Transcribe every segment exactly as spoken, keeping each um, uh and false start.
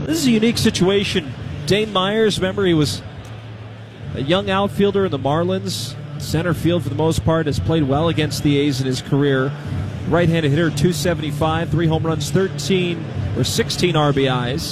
This is a unique situation. Dane Myers, remember, he was a young outfielder in the Marlins. Center field for the most part, has played well against the A's in his career. Right-handed hitter, two seventy-five, three home runs, thirteen or sixteen R B Is.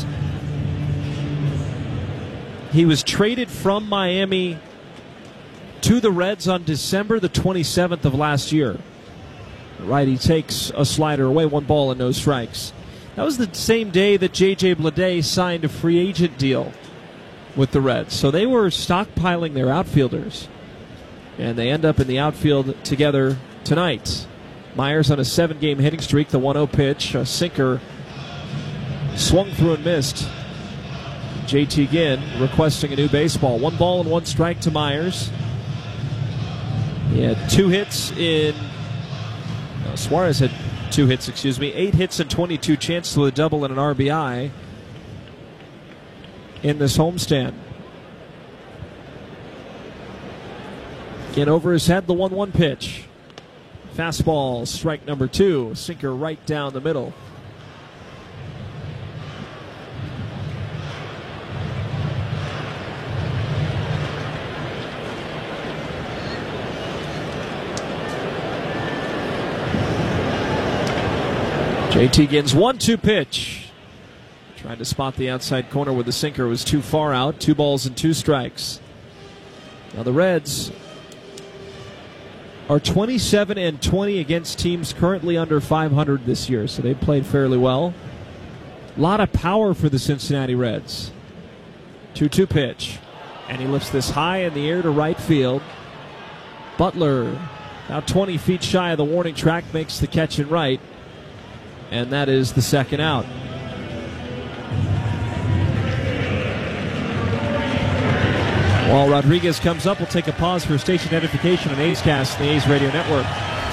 He was traded from Miami to the Reds on December the twenty-seventh of last year. Righty takes a slider away, one ball and no strikes. That was the same day that J J Bleday signed a free agent deal with the Reds. So they were stockpiling their outfielders. And they end up in the outfield together tonight. Myers on a seven-game hitting streak, the one oh pitch, a sinker swung through and missed. J T Ginn requesting a new baseball. One ball and one strike to Myers. He had two hits in... No, Suarez had two hits, excuse me. Eight hits and twenty-two chances with a double and an R B I in this homestand. Again, over his head, the one one pitch. Fastball, strike number two. Sinker right down the middle. J T Ginn's one two pitch. Tried to spot the outside corner with the sinker. It was too far out. Two balls and two strikes. Now the Reds are twenty-seven and twenty against teams currently under five hundred this year, so they've played fairly well. A lot of power for the Cincinnati Reds. two two pitch. And he lifts this high in the air to right field. Butler, about twenty feet shy of the warning track, makes the catch in right. And that is the second out. While Rodriguez comes up, we'll take a pause for station identification on A's Cast, the A's Radio Network.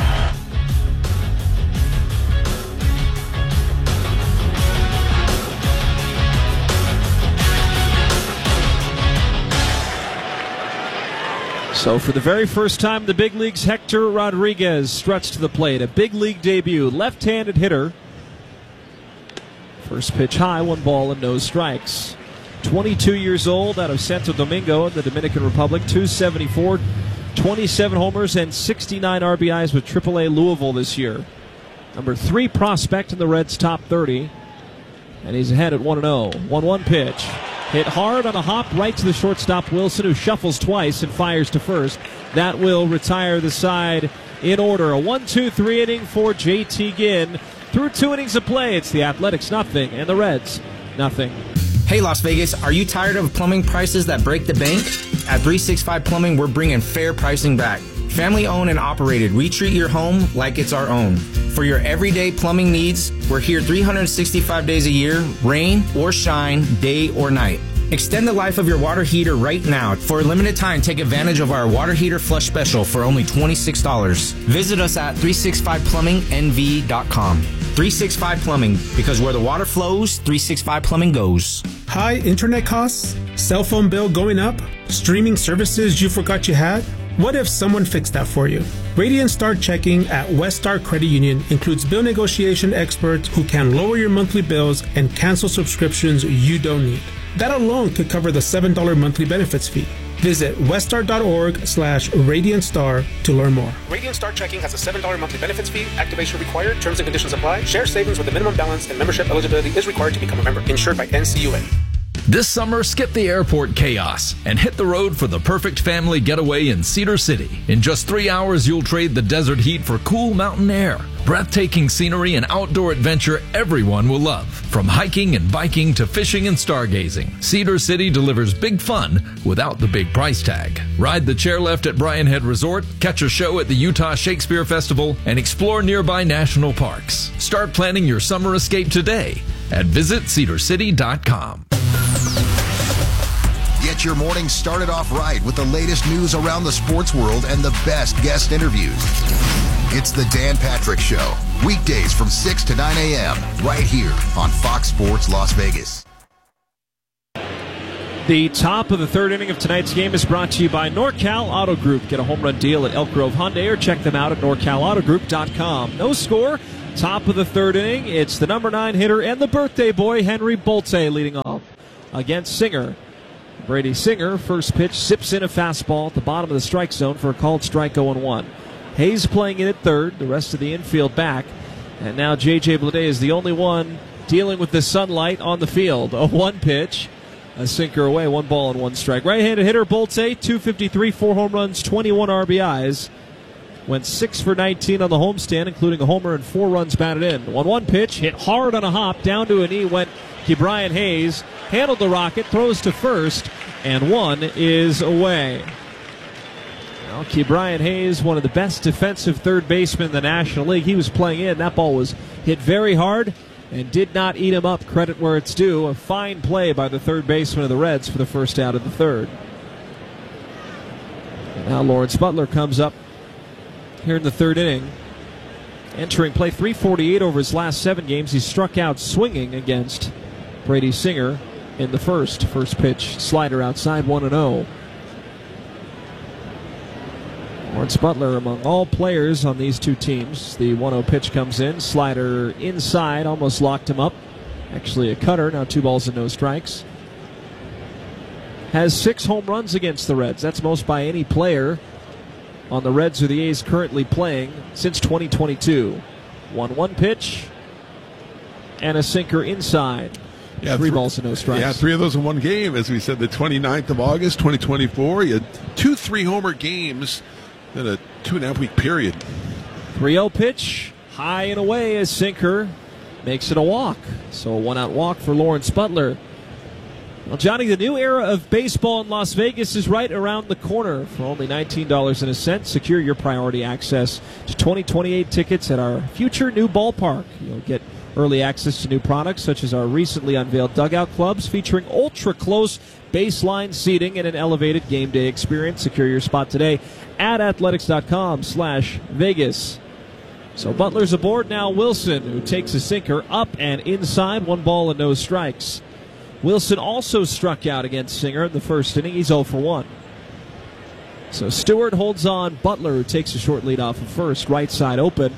So for the very first time in the big leagues, Hector Rodriguez struts to the plate. A big league debut, left-handed hitter. First pitch high, one ball and no strikes. twenty-two years old, out of Santo Domingo in the Dominican Republic, two seventy-four, twenty-seven homers and sixty-nine R B Is with triple A Louisville this year. Number three prospect in the Reds' top thirty. And he's ahead at one and oh. one one pitch. Hit hard on a hop right to the shortstop Wilson, who shuffles twice and fires to first. That will retire the side in order. A one two three inning for J T Ginn. Through two innings of play, it's the Athletics nothing and the Reds nothing. Hey Las Vegas, are you tired of plumbing prices that break the bank? At three sixty-five Plumbing, we're bringing fair pricing back. Family owned and operated, we treat your home like it's our own. For your everyday plumbing needs, we're here three hundred sixty-five days a year, rain or shine, day or night. Extend the life of your water heater right now. For a limited time, take advantage of our water heater flush special for only twenty-six dollars. Visit us at three sixty-five plumbing N V dot com. three sixty-five Plumbing, because where the water flows, three sixty-five Plumbing goes. High internet costs? Cell phone bill going up? Streaming services you forgot you had? What if someone fixed that for you? Radiant Star Checking at West Star Credit Union includes bill negotiation experts who can lower your monthly bills and cancel subscriptions you don't need. That alone could cover the seven dollars monthly benefits fee. Visit weststar.org slash Radiant Star to learn more. Radiant Star Checking has a seven dollars monthly benefits fee. Activation required. Terms and conditions apply. Share savings with a minimum balance and membership eligibility is required to become a member. Insured by N C U A. This summer, skip the airport chaos and hit the road for the perfect family getaway in Cedar City. In just three hours, you'll trade the desert heat for cool mountain air. Breathtaking scenery and outdoor adventure everyone will love. From hiking and biking to fishing and stargazing, Cedar City delivers big fun without the big price tag. Ride the chairlift at Bryan Head Resort, catch a show at the Utah Shakespeare Festival, and explore nearby national parks. Start planning your summer escape today at visit cedar city dot com. Get your morning started off right with the latest news around the sports world and the best guest interviews. It's the Dan Patrick Show, weekdays from six to nine a.m. right here on Fox Sports Las Vegas. The top of the third inning of tonight's game is brought to you by NorCal Auto Group. Get a home run deal at Elk Grove Hyundai or check them out at norcal auto group dot com. No score, top of the third inning. It's the number nine hitter and the birthday boy, Henry Bolte, leading off. against Singer. Brady Singer, first pitch, sips in a fastball at the bottom of the strike zone for a called strike oh and one. Hayes playing in at third, the rest of the infield back. And now J J Bleday is the only one dealing with the sunlight on the field. A one pitch, a sinker away, one ball and one strike. Right-handed hitter, Bolte, two fifty-three, four home runs, twenty-one R B Is. Went six for nineteen on the homestand, including a homer and four runs batted in. one one pitch, hit hard on a hop, down to a knee went Ke'Bryan Hayes. Handled the rocket, throws to first, and one is away. Well, Ke'Bryan Hayes, one of the best defensive third basemen in the National League. He was playing in. That ball was hit very hard and did not eat him up. Credit where it's due. A fine play by the third baseman of the Reds for the first out of the third. And now Lawrence Butler comes up here in the third inning. Entering play, three forty-eight over his last seven games. He struck out swinging against Brady Singer in the first. First pitch, slider outside, one and oh. Lawrence Butler among all players on these two teams. The one oh pitch comes in, slider inside, almost locked him up. Actually a cutter, now two balls and no strikes. Has six home runs against the Reds. That's most by any player on the Reds or the A's currently playing since twenty twenty-two. one one pitch and a sinker inside. Yeah, three th- balls and no strikes. Yeah, three of those in one game. As we said, the twenty-ninth of August, twenty twenty-four. He had two three-homer games in a two-and-a-half-week period. three oh pitch, high and away, a sinker. Makes it a walk. So a one-out walk for Lawrence Butler. Well, Johnny, the new era of baseball in Las Vegas is right around the corner. For only nineteen dollars and a cent, secure your priority access to twenty twenty-eight tickets at our future new ballpark. You'll get early access to new products such as our recently unveiled dugout clubs featuring ultra-close baseline seating and an elevated game day experience. Secure your spot today at athletics.com slash Vegas. So Butler's aboard now. Wilson, who takes a sinker up and inside, one ball and no strikes. Wilson also struck out against Singer in the first inning. He's oh for one. So Stewart holds on Butler, who takes a short lead off of first. Right side open.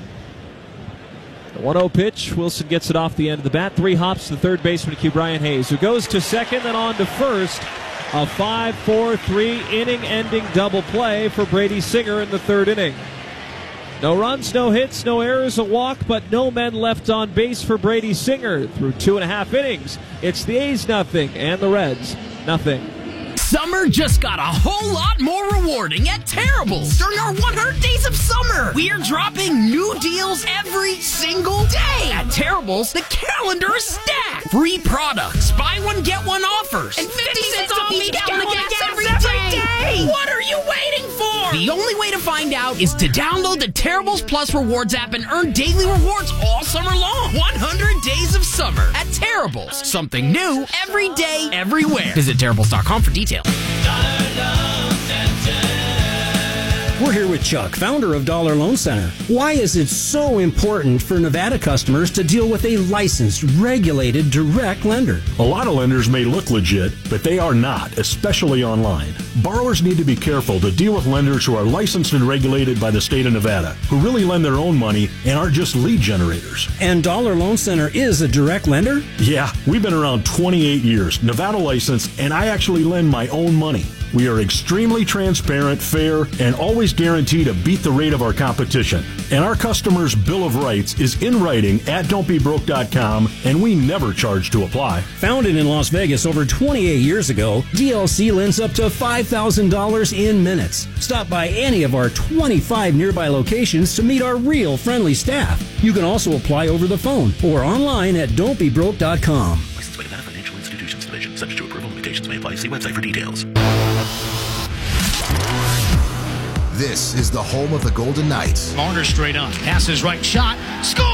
The one oh pitch. Wilson gets it off the end of the bat. Three hops to the third baseman, Ke'Bryan Hayes, who goes to second, then on to first. A five four three inning-ending double play for Brady Singer in the third inning. No runs, no hits, no errors, a walk, but no men left on base for Brady Singer through two and a half innings. It's the A's nothing and the Reds nothing. Summer just got a whole lot more rewarding at Terrible's during our one hundred days of summer. We're dropping new deals every single day. At Terrible's, the calendar is stacked. Free products, buy one, get one offers, and fifty cents off each gallon of gas every day. What are you waiting for? The only way to find out is to download the Terrible's Plus Rewards app and earn daily rewards all summer long. one hundred days of summer at Terrible's. Something new every day, everywhere. Visit Terrible's dot com for details. We're here with Chuck, founder of Dollar Loan Center. Why is it so important for Nevada customers to deal with a licensed, regulated, direct lender? A lot of lenders may look legit, but they are not, especially online. Borrowers need to be careful to deal with lenders who are licensed and regulated by the state of Nevada, who really lend their own money and aren't just lead generators. And Dollar Loan Center is a direct lender? Yeah, we've been around twenty-eight years, Nevada licensed, and I actually lend my own money. We are extremely transparent, fair, and always guarantee to beat the rate of our competition. And our customers' Bill of Rights is in writing at don't be broke dot com, and we never charge to apply. Founded in Las Vegas over twenty-eight years ago, D L C lends up to five thousand dollars in minutes. Stop by any of our twenty-five nearby locations to meet our real friendly staff. You can also apply over the phone or online at don't be broke dot com. Licensed by Nevada Financial Institutions Division. Subject to approval. Limitations may apply. See website for details. This is the home of the Golden Knights. Marner straight on. Passes right, shot, score!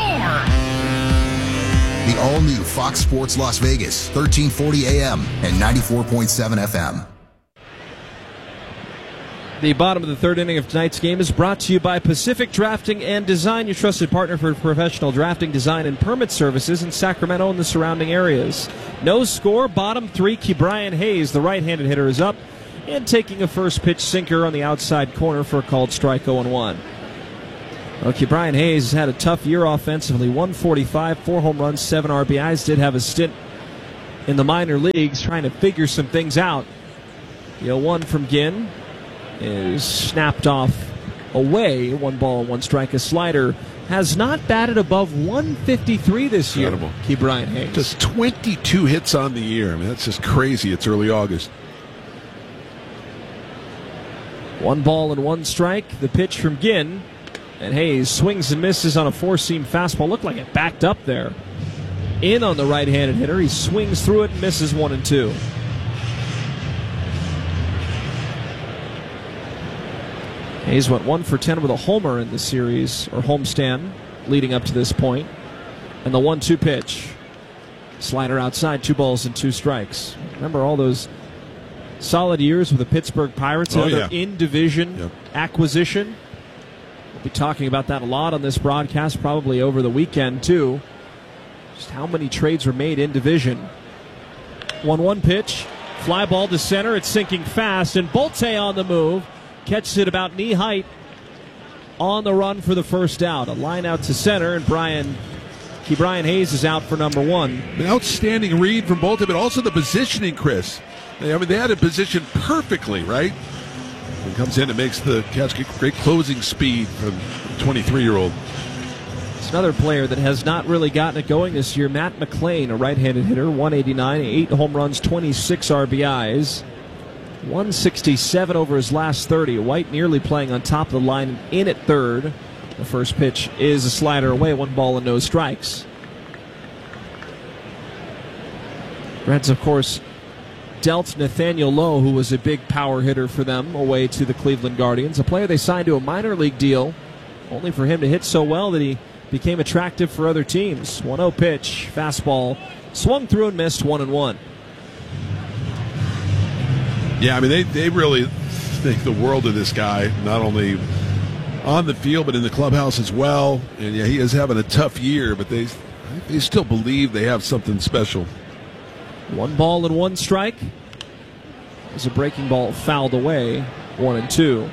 The all-new Fox Sports Las Vegas, thirteen forty A M and ninety-four point seven F M. The bottom of the third inning of tonight's game is brought to you by Pacific Drafting and Design, your trusted partner for professional drafting, design, and permit services in Sacramento and the surrounding areas. No score, bottom three, Ke'Bryan Hayes, the right-handed hitter, is up and taking a first pitch sinker on the outside corner for a called strike oh and one. Well, Ke'Bryan Hayes has had a tough year offensively, one forty-five, four home runs, seven R B Is, did have a stint in the minor leagues, trying to figure some things out. The oh one from Ginn is snapped off away. One ball, one strike. A slider has not batted above one fifty-three this year. Incredible. Ke'Bryan Hayes. Just twenty-two hits on the year. I mean, that's just crazy. It's early August. One ball and one strike. The pitch from Ginn. And Hayes swings and misses on a four-seam fastball. Looked like it backed up there. In on the right-handed hitter. He swings through it and misses one and two. Hayes went one for ten with a homer in the series, or homestand, leading up to this point. And the one two pitch. Slider outside, two balls and two strikes. Remember all those solid years with the Pittsburgh Pirates, oh, another yeah. in-division yep. acquisition. We'll be talking about that a lot on this broadcast, probably over the weekend, too. Just how many trades were made in division. one one pitch, fly ball to center, it's sinking fast, and Bolte on the move. Catches it about knee height on the run for the first out. A line out to center, and Brian Ke'Bryan Hayes is out for number one. An outstanding read from Bolte, but also the positioning, Chris. I mean, they had it positioned perfectly, right? He comes in and makes the catch. Great closing speed from the twenty-three-year-old. It's another player that has not really gotten it going this year. Matt McLain, a right-handed hitter, one eighty-nine, eight home runs, twenty-six R B Is. one sixty-seven over his last thirty. White nearly playing on top of the line in at third. The first pitch is a slider away, one ball and no strikes. Reds, of course, dealt Nathaniel Lowe, who was a big power hitter for them, away to the Cleveland Guardians. A player they signed to a minor league deal, only for him to hit so well that he became attractive for other teams. one oh pitch, fastball, swung through and missed, one and one. Yeah, I mean, they, they really think the world of this guy, not only on the field but in the clubhouse as well. And yeah, he is having a tough year, but they they still believe they have something special. One ball and one strike. As a breaking ball fouled away, one and two.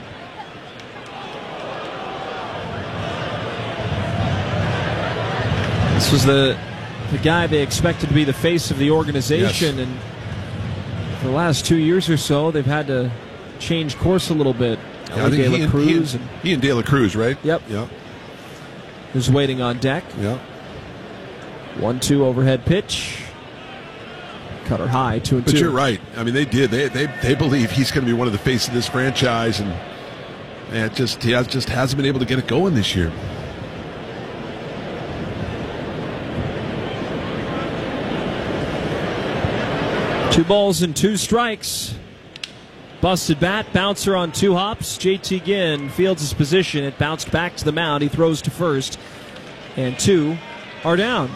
This was the the guy they expected to be the face of the organization, yes. and for the last two years or so, they've had to change course a little bit. Yeah, I think De La he, and, Cruz he, and, and he and De La Cruz, right? Yep. Yeah. Who's waiting on deck. Yeah. one two overhead pitch. Cutter high, two and but two. But you're right. I mean, they did. They they, they believe he's going to be one of the face of this franchise, and, and it just he has, just hasn't been able to get it going this year. Two balls and two strikes. Busted bat, bouncer on two hops. J T Ginn fields his position. It bounced back to the mound. He throws to first. And two are down.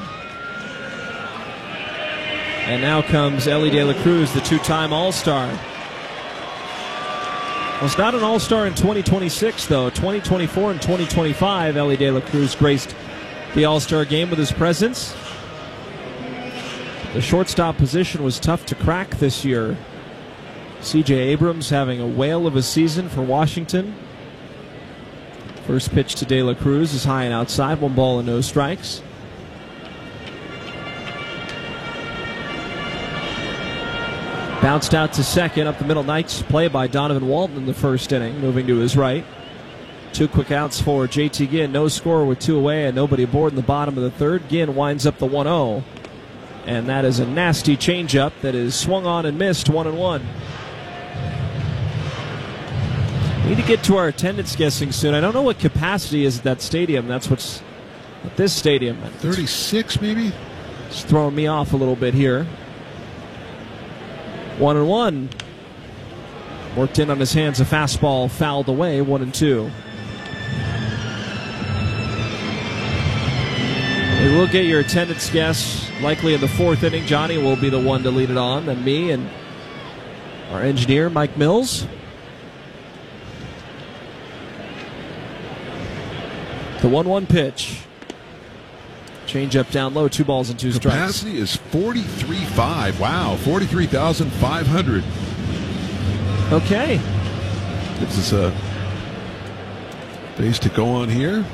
And now comes Elly De La Cruz, the two-time All-Star. Well, it's not an All-Star in twenty twenty-six, though. twenty twenty-four and twenty twenty-five, Elly De La Cruz graced the All-Star game with his presence. The shortstop position was tough to crack this year. C J Abrams having a whale of a season for Washington. First pitch to De La Cruz is high and outside, one ball and no strikes. Bounced out to second, up the middle. Nice play by Donovan Walton in the first inning, moving to his right. Two quick outs for J T Ginn. No score with two away and nobody aboard in the bottom of the third. Ginn winds up the one oh. And that is a nasty changeup that is swung on and missed, one and one. We need to get to our attendance guessing soon. I don't know what capacity is at that stadium. That's what's at this stadium. thirty-six, maybe? It's throwing me off a little bit here. One and one. Worked in on his hands, a fastball fouled away, one and two. We will get your attendance guess likely in the fourth inning. Johnny will be the one to lead it on, then me and our engineer, Mike Mills. The one one pitch. Change up down low, two balls and two strikes. Capacity is forty-three point five. Wow, forty-three thousand five hundred. Okay. Gives us a base to go on here.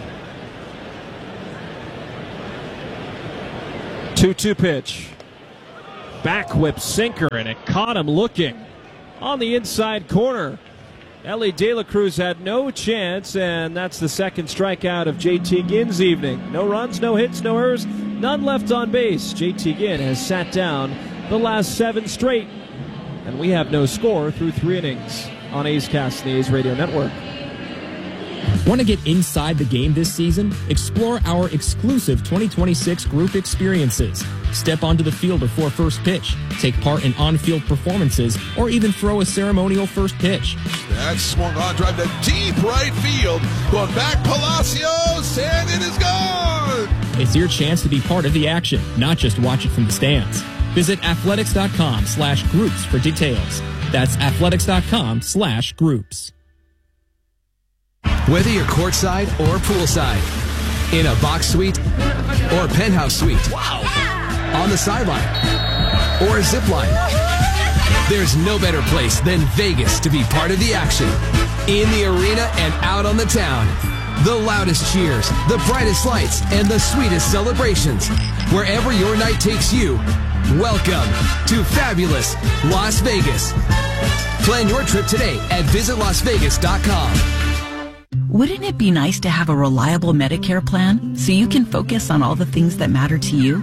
two two pitch. back whip sinker, and it caught him looking on the inside corner. Ellie De La Cruz had no chance, and that's the second strikeout of J T Ginn's evening. No runs, no hits, no errors, none left on base. J T Ginn has sat down the last seven straight, and we have no score through three innings on A's Cast and the A's Radio Network. Want to get inside the game this season? Explore our exclusive twenty twenty-six group experiences. Step onto the field before first pitch, take part in on-field performances, or even throw a ceremonial first pitch. That swung on, drive to deep right field. Going back, Palacios, and it is gone! It's your chance to be part of the action, not just watch it from the stands. Visit athletics.com slash groups for details. That's athletics.com slash groups. Whether you're courtside or poolside, in a box suite or a penthouse suite, wow, on the sideline or a zip line, there's no better place than Vegas to be part of the action. In the arena and out on the town, the loudest cheers, the brightest lights, and the sweetest celebrations. Wherever your night takes you, welcome to fabulous Las Vegas. Plan your trip today at visit las vegas dot com. Wouldn't it be nice to have a reliable Medicare plan so you can focus on all the things that matter to you?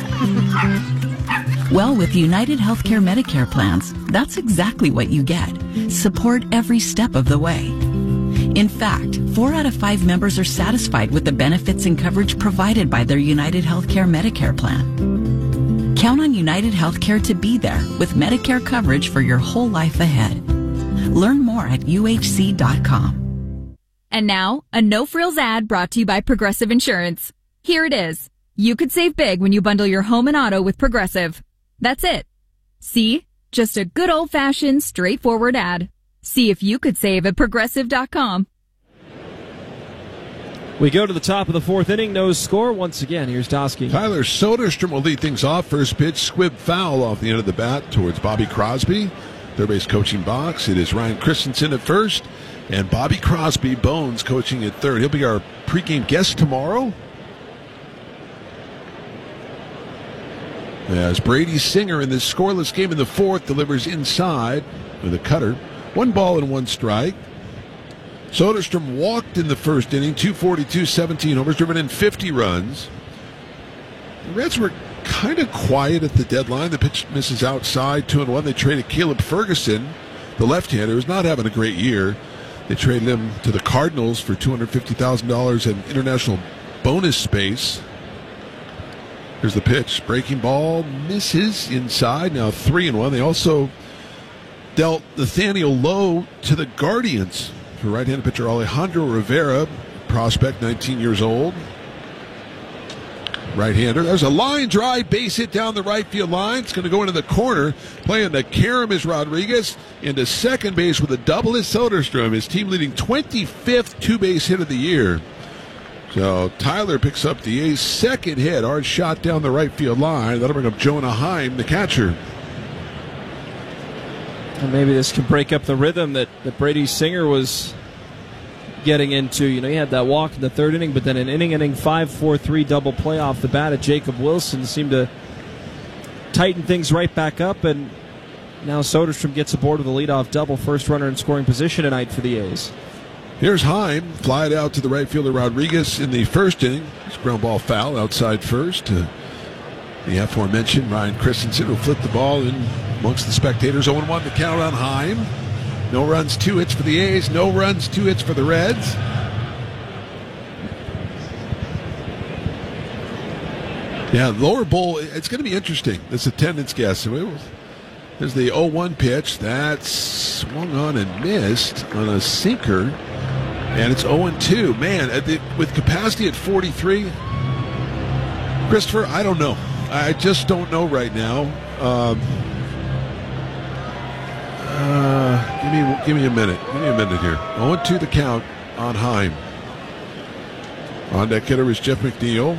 Well, with United Healthcare Medicare plans, that's exactly what you get. Support every step of the way. In fact, four out of five members are satisfied with the benefits and coverage provided by their United Healthcare Medicare plan. Count on United Healthcare to be there with Medicare coverage for your whole life ahead. Learn more at U H C dot com. And now, a no-frills ad brought to you by Progressive Insurance. Here it is. You could save big when you bundle your home and auto with Progressive. That's it. See? Just a good old-fashioned, straightforward ad. See if you could save at progressive dot com. We go to the top of the fourth inning. No score. Once again, here's Dosky. Tyler Soderstrom will lead things off. First pitch, squib foul off the end of the bat towards Bobby Crosby. Third base coaching box. It is Ryan Christensen at first. And Bobby Crosby, Bones, coaching at third. He'll be our pregame guest tomorrow. As Brady Singer in this scoreless game in the fourth delivers inside with a cutter. One ball and one strike. Soderstrom walked in the first inning, two forty-two, seventeen homers, driven in fifty runs. The Reds were kind of quiet at the deadline. The pitch misses outside, two and one. They traded Caleb Ferguson, the left-hander, who's not having a great year. They traded him to the Cardinals for two hundred fifty thousand dollars in international bonus space. Here's the pitch. Breaking ball misses inside. Now three and one. They also dealt Nathaniel Lowe to the Guardians for right-handed pitcher Alejandro Rivera, prospect, nineteen years old. Right-hander. There's a line drive, base hit down the right field line. It's going to go into the corner. Playing to Karamis Rodriguez into second base with a double is Soderstrom, his team leading twenty-fifth two-base hit of the year. So Tyler picks up the A's second hit. Hard shot down the right field line. That'll bring up Jonah Heim, the catcher. And maybe this can break up the rhythm that, that Brady Singer was getting into. You know, he had that walk in the third inning, but then an inning-inning five four three double play off the bat at Jacob Wilson seemed to tighten things right back up, and now Soderstrom gets aboard with a leadoff double, first runner in scoring position tonight for the A's. Here's Heim, fly it out to the right fielder Rodriguez in the first inning. It's ground ball foul outside first. Uh, the aforementioned Ryan Christensen will flip the ball in amongst the spectators. oh and one to count on Heim. No runs, two hits for the A's. No runs, two hits for the Reds. Yeah, lower bowl, it's going to be interesting, this attendance guess. There's the oh one pitch. That's swung on and missed on a sinker. And it's oh and two. Man, at the, with capacity at forty-three, Christopher, I don't know. I just don't know right now. Um, uh, give me give me a minute. Give me a minute here. oh and two the count on Heim. On deck hitter is Jeff McNeil.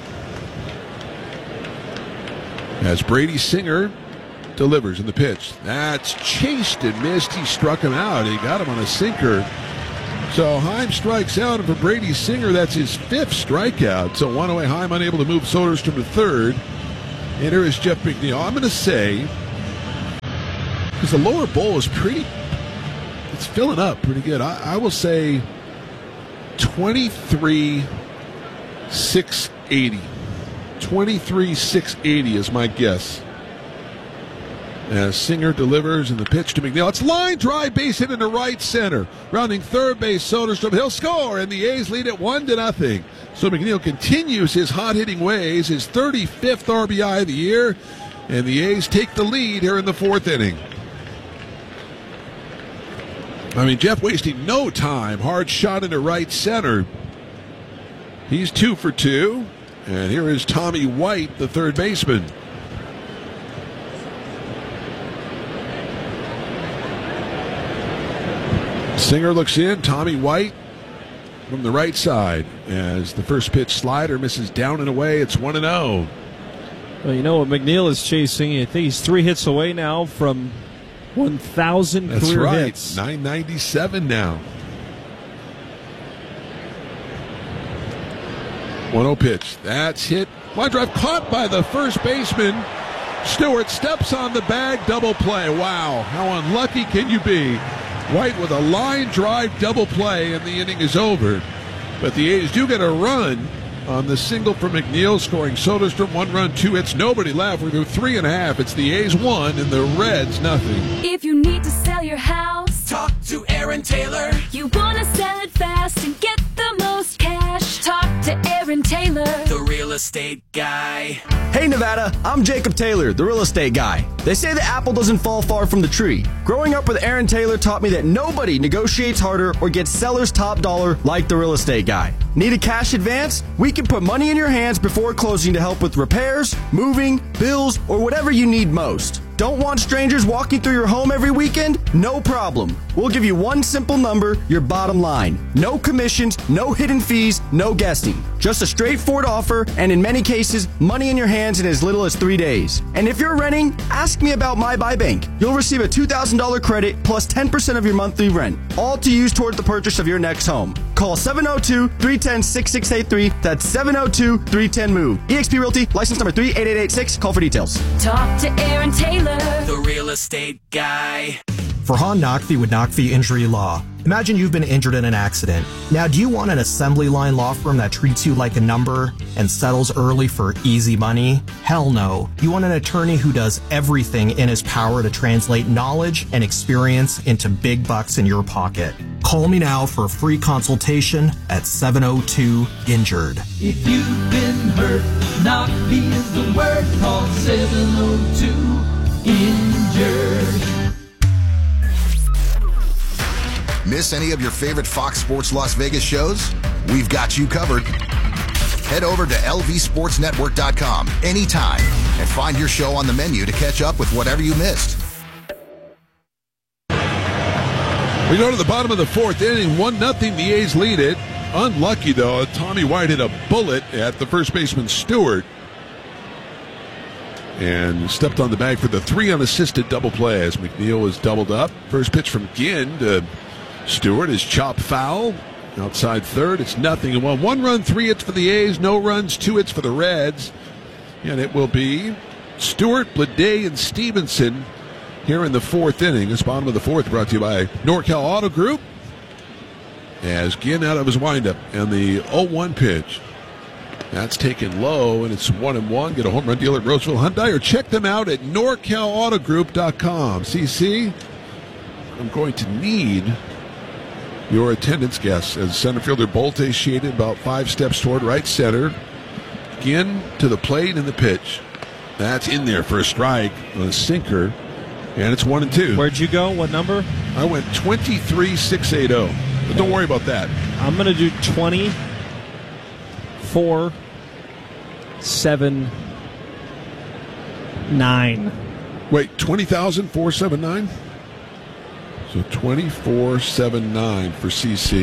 As Brady Singer delivers in the pitch. That's chased and missed. He struck him out. He got him on a sinker. So Heim strikes out, and for Brady Singer, that's his fifth strikeout. So one away, Heim unable to move Soderstrom to third. And here is Jeff McNeil. I'm going to say, because the lower bowl is pretty, it's filling up pretty good. I, I will say twenty-three six eighty. twenty-three six eighty is my guess. As Singer delivers in the pitch to McNeil. It's line drive, base hit into right center. Rounding third base, Soderstrom. He'll score, and the A's lead at one to nothing. So McNeil continues his hot-hitting ways, his thirty-fifth R B I of the year, and the A's take the lead here in the fourth inning. I mean, Jeff wasting no time. Hard shot into right center. He's two for two. And here is Tommy White, the third baseman. Singer looks in. Tommy White from the right side as the first pitch slider misses down and away. It's one and oh. Well, you know what McNeil is chasing? I think he's three hits away now from one thousand That's career right. hits. nine ninety-seven now. one oh pitch. That's hit. Line drive caught by the first baseman. Stewart steps on the bag. Double play. Wow. How unlucky can you be? White with a line drive double play, and the inning is over. But the A's do get a run on the single from McNeil, scoring Soderstrom. One run, two hits, nobody left. We're through three and a half. It's the A's one and the Reds nothing. If you need to sell your house, talk to Aaron Taylor. You want to sell it fast and get the most cash, talk to Aaron Taylor, the real estate guy. Hey Nevada, I'm Jacob Taylor, the real estate guy. They say the apple doesn't fall far from the tree. Growing up with Aaron Taylor taught me that nobody negotiates harder or gets seller's top dollar like the real estate guy. Need a cash advance? We can put money in your hands before closing to help with repairs, moving, bills, or whatever you need most. Don't want strangers walking through your home every weekend? No problem. We'll give you one simple number, your bottom line. No commissions, no hidden fees, no guessing. Just a straightforward offer, and in many cases, money in your hands in as little as three days. And if you're renting, ask me about My Buy Bank. You'll receive a two thousand dollars credit plus ten percent of your monthly rent, all to use toward the purchase of your next home. Call seven oh two, three one oh, six six eight three. That's seven oh two, three one oh, MOVE. eXp Realty, license number three eight eight eight six. Call for details. talk to Aaron Taylor, the real estate guy. Farhan Naqvi with Naqvi Injury Law. Imagine you've been injured in an accident. Now, do you want an assembly line law firm that treats you like a number and settles early for easy money? Hell no. You want an attorney who does everything in his power to translate knowledge and experience into big bucks in your pocket. Call me now for a free consultation at seven oh two, injured. If you've been hurt, Naqvi is the word. Call seven oh two, injured. Miss any of your favorite Fox Sports Las Vegas shows? We've got you covered. Head over to L V sports network dot com anytime and find your show on the menu to catch up with whatever you missed. We go to the bottom of the fourth inning, one nothing. The A's lead it. Unlucky, though. Tommy White hit a bullet at the first baseman, Stewart. And stepped on the bag for the three unassisted double play as McNeil was doubled up. First pitch from Ginn to Stewart is chopped foul. Outside third, it's nothing and one. One run, three hits for the A's, no runs, two hits for the Reds. And it will be Stewart, Bleday, and Stevenson here in the fourth inning. This bottom of the fourth brought to you by NorCal Auto Group. As Ginn out of his windup and the oh one pitch. That's taken low, and it's one and one. Get a home run deal at Roseville Hyundai, or check them out at norcal auto group dot com. C C, I'm going to need your attendance guess as center fielder Bolte shaded about five steps toward right center. Ginn to the plate in the pitch. That's in there for a strike on a sinker, and it's one and two. Where'd you go? What number? I went twenty-three six eighty. But don't worry about that. I'm going to do twenty. Four, seven, nine. Wait, twenty thousand four seven nine. So twenty four seven nine for C C.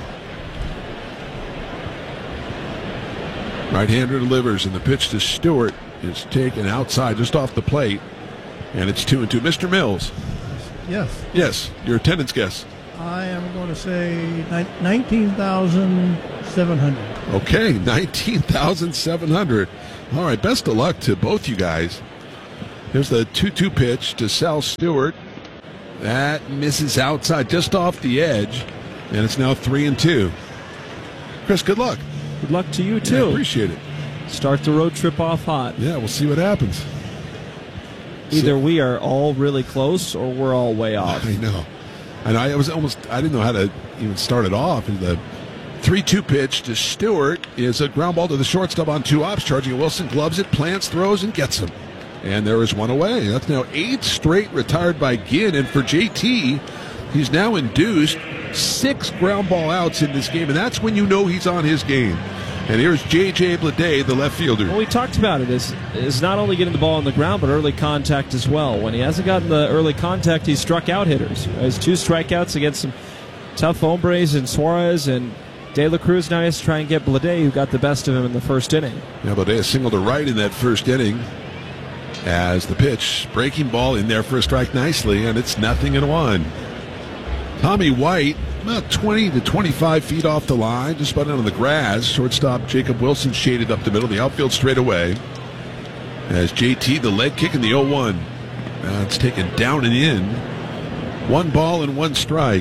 Right-hander delivers, and the pitch to Stewart is taken outside, just off the plate, and it's two and two. Mister Mills. Yes. Yes. Your attendance guess. I am going to say nineteen thousand seven hundred. Okay, nineteen thousand seven hundred. All right, best of luck to both you guys. Here's the two two pitch to Sal Stewart. That misses outside, just off the edge, and it's now three and two. Chris, good luck. Good luck to you, too. Yeah, appreciate it. Start the road trip off hot. Yeah, we'll see what happens. Either So- we are all really close or we're all way off. I know. And I was almost, I didn't know how to even start it off. And the three two pitch to Stewart is a ground ball to the shortstop on two ops. Charging it. Wilson gloves it, plants, throws, and gets him. And there is one away. That's now eight straight retired by Ginn. And for J T, he's now induced six ground ball outs in this game. And that's when you know he's on his game. And here's J J Bleday, the left fielder. Well, we talked about it. Is is not only getting the ball on the ground, but early contact as well. When he hasn't gotten the early contact, he's struck out hitters. He has two strikeouts against some tough hombres and Suarez and De La Cruz. Now he has to try and get Bleday, who got the best of him in the first inning. Yeah, Bleday singled to right in that first inning as the pitch. Breaking ball in there for a strike nicely, and it's nothing and one. Tommy White, about twenty to twenty-five feet off the line, just about out on the grass. Shortstop Jacob Wilson shaded up the middle. The outfield straight away. As J T, the leg kick in the oh one. Now it's taken down and in. One ball and one strike.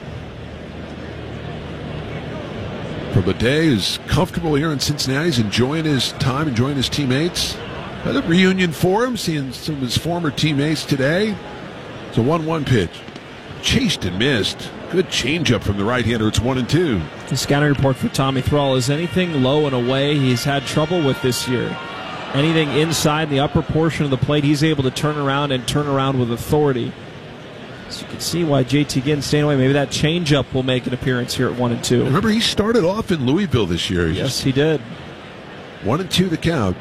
For Bleday, who's comfortable here in Cincinnati. He's enjoying his time, enjoying his teammates. Had a reunion for him, seeing some of his former teammates today. It's a one one pitch. Chased and missed. Good changeup from the right-hander. It's one and two. The scouting report for Tommy Thrall is anything low and away he's had trouble with this year. Anything inside the upper portion of the plate, he's able to turn around and turn around with authority. So you can see why J T Ginn staying away. Maybe that changeup will make an appearance here at one and two. Remember, he started off in Louisville this year. Yes, he did. One and two the count.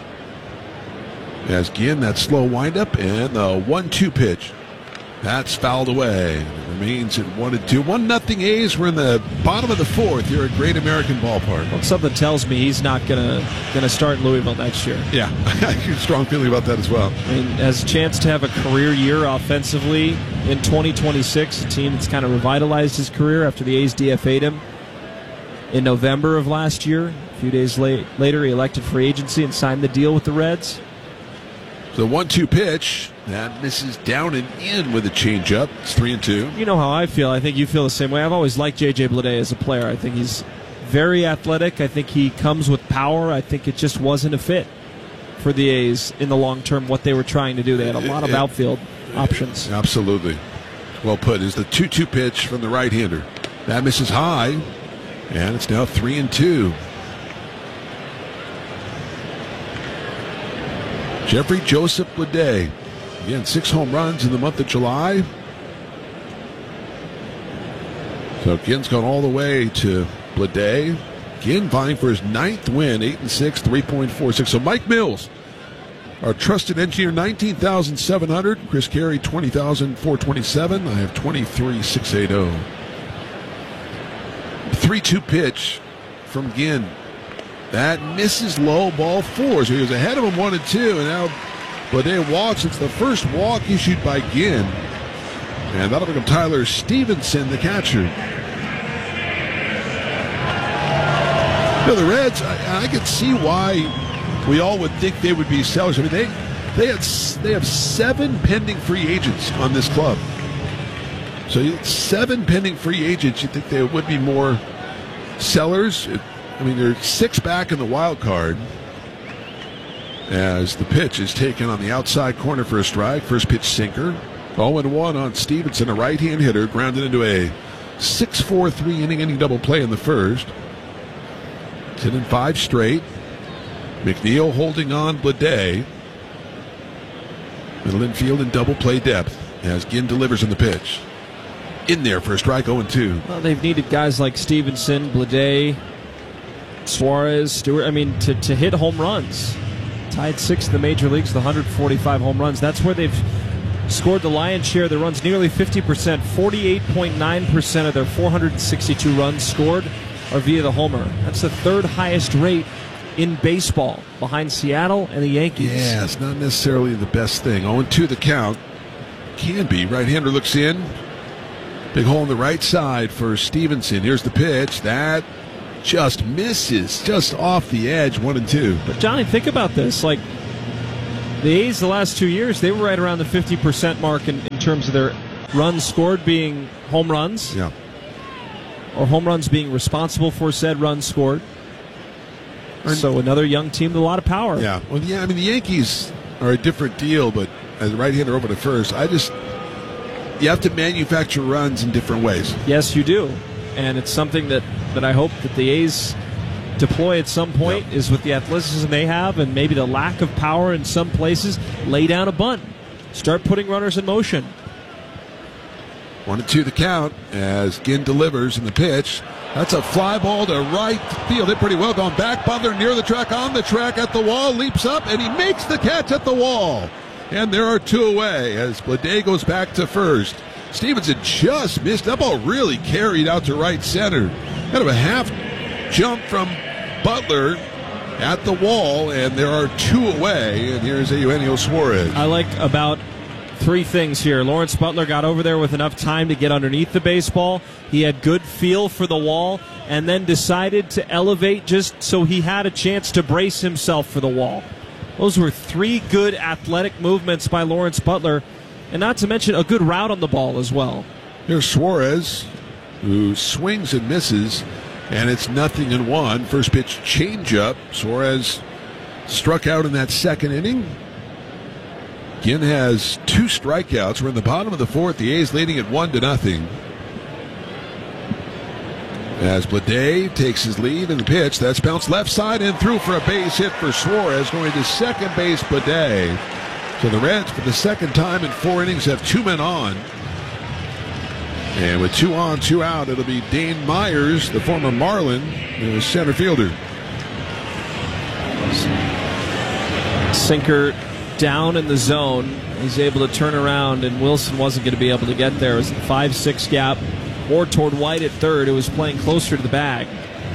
As Ginn, that slow windup, and the one two pitch. That's fouled away. It remains at one and two. One nothing A's. We're in the bottom of the fourth here at Great American Ballpark. Well, something tells me he's not gonna gonna start in Louisville next year. Yeah, I have a strong feeling about that as well. I mean, has a chance to have a career year offensively in twenty twenty-six. A team that's kind of revitalized his career after the A's D F A'd him in November of last year. A few days late, later, he elected free agency and signed the deal with the Reds. The one two pitch. That misses down and in with a changeup. It's three and two. You know how I feel. I think you feel the same way. I've always liked J J Bleday as a player. I think he's very athletic. I think he comes with power. I think it just wasn't a fit for the A's in the long term, what they were trying to do. They had a lot of outfield options. Absolutely. Well put. Is the two two pitch from the right-hander. That misses high, and it's now three and two. Jeffrey Joseph Bleday. Again, six home runs in the month of July. So Ginn's gone all the way to Bleday. Ginn vying for his ninth win, eight and six, three point four six. So Mike Mills, our trusted engineer, nineteen thousand seven hundred. Chris Carey, twenty thousand four hundred twenty-seven. I have twenty-three thousand six hundred eighty. three two pitch from Ginn. That misses low, ball four. So he was ahead of him one and two, and now Bleday walks. It's the first walk issued by Ginn. And that'll become Tyler Stevenson, the catcher. You know, the Reds, I, I could see why we all would think they would be sellers. I mean, they they had they have seven pending free agents on this club. So you seven pending free agents. You think there would be more sellers? I mean, there's six back in the wild card. As the pitch is taken on the outside corner for a strike. First pitch sinker. oh and one on Stevenson, a right-hand hitter, grounded into a six four three inning inning double play in the first. ten and five straight. McNeil holding on Bleday. Middle infield in double play depth as Ginn delivers in the pitch. In there for a strike, oh and two. Well, they've needed guys like Stevenson, Bleday, Suarez, Stewart. I mean, to, to hit home runs. Tied sixth in the major leagues with one hundred forty-five home runs. That's where they've scored the lion's share of their runs, nearly fifty percent. forty-eight point nine percent of their four hundred sixty-two runs scored are via the homer. That's the third highest rate in baseball, behind Seattle and the Yankees. Yeah, it's not necessarily the best thing. oh and two the count. Can be. Right-hander looks in. Big hole on the right side for Stevenson. Here's the pitch. That just misses, just off the edge, one and two. But, Johnny, think about this. Like, the A's the last two years, they were right around the fifty percent mark in, in terms of their runs scored being home runs. Yeah. Or home runs being responsible for said runs scored. So another young team with a lot of power. Yeah. Well, yeah, I mean, the Yankees are a different deal, but as a right-hander over to first, I just, you have to manufacture runs in different ways. Yes, you do. And it's something that, that I hope that the A's deploy at some point yep. is with the athleticism they have and maybe the lack of power in some places, lay down a bunt. Start putting runners in motion. One and two the count as Ginn delivers in the pitch. That's a fly ball to right field. Hit pretty well. Gone back. Butler near the track, on the track, at the wall. Leaps up, and he makes the catch at the wall. And there are two away as Bleday goes back to first. Stevenson just missed. That ball really carried out to right center. Kind of a half jump from Butler at the wall, and there are two away. And here's Eugenio Suarez. I like about three things here. Lawrence Butler got over there with enough time to get underneath the baseball. He had good feel for the wall and then decided to elevate just so he had a chance to brace himself for the wall. Those were three good athletic movements by Lawrence Butler, and not to mention a good route on the ball as well. Here's Suarez, who swings and misses, and it's nothing in one. First pitch changeup. Suarez struck out in that second inning. Ginn has two strikeouts. We're in the bottom of the fourth. The A's leading at one to nothing. As Bleday takes his lead in the pitch, that's bounced left side and through for a base hit for Suarez. Going to second base, Bleday. So the Reds, for the second time in four innings, have two men on. And with two on, two out, it'll be Dane Myers, the former Marlin, the center fielder. Sinker down in the zone. He's able to turn around, and Wilson wasn't going to be able to get there. It was a five six gap, more toward White at third. It was playing closer to the bag.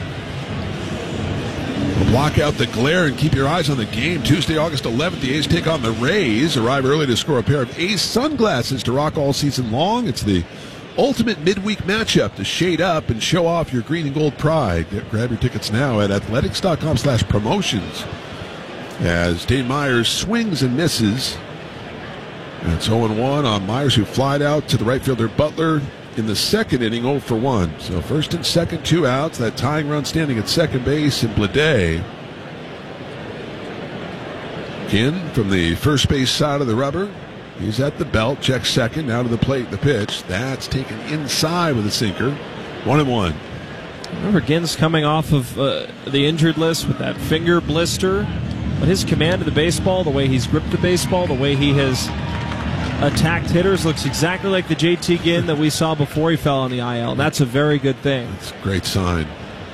Block out the glare and keep your eyes on the game. Tuesday, August eleventh, the A's take on the Rays. Arrive early to score a pair of A's sunglasses to rock all season long. It's the ultimate midweek matchup to shade up and show off your green and gold pride. Get, grab your tickets now at athletics.com slash promotions. As Dane Myers swings and misses. That's oh and one on Myers, who flied out to the right fielder Butler in the second inning, oh for one. So first and second, two outs. That tying run standing at second base, and Bleday. Ginn from the first base side of the rubber. He's at the belt, checks second, now to the plate, the pitch. That's taken inside with a sinker. One and one. Remember, Ginn's coming off of uh, the injured list with that finger blister. But his command of the baseball, the way he's gripped the baseball, the way he has attacked hitters looks exactly like the J T Ginn that we saw before he fell on the I L. That's a very good thing. That's a great sign.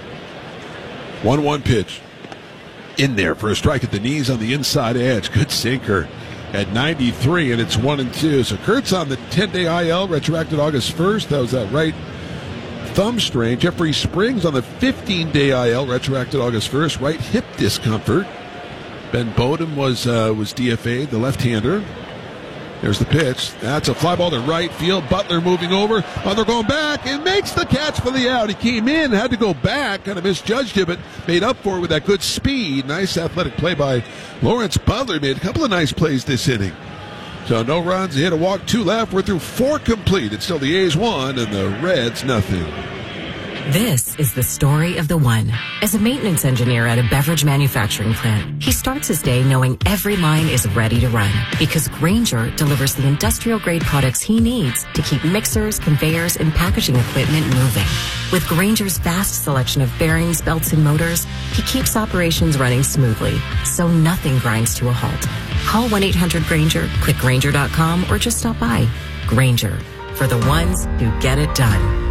one one pitch. In there for a strike at the knees on the inside edge. Good sinker at ninety-three, and it's one and two. So Kurt's on the ten-day I L, retroacted August first. That was that right thumb strain. Jeffrey Springs on the fifteen-day I L, retroacted August first. Right hip discomfort. Ben Bowden was uh, was D F A'd, the left-hander. There's the pitch. That's a fly ball to right field. Butler moving over. Butler going back and makes the catch for the out. He came in, had to go back, kind of misjudged it, but made up for it with that good speed. Nice athletic play by Lawrence Butler. Made a couple of nice plays this inning. So no runs, he hit a walk, two left. We're through four complete. It's still the A's one and the Reds nothing. This is the story of the one. As a maintenance engineer at a beverage manufacturing plant, he starts his day knowing every line is ready to run because Grainger delivers the industrial-grade products he needs to keep mixers, conveyors, and packaging equipment moving. With Grainger's vast selection of bearings, belts, and motors, he keeps operations running smoothly, so nothing grinds to a halt. Call one eight hundred Grainger, click Grainger dot com, or just stop by. Grainger, for the ones who get it done.